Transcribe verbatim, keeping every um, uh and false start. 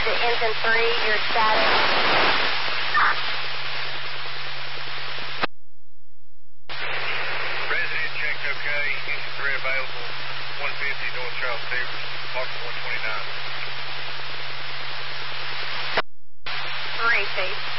to engine three, your status. Resident checked okay. Engine three available. one fifty North Charles Davis. Marker one twenty-nine. Three, please.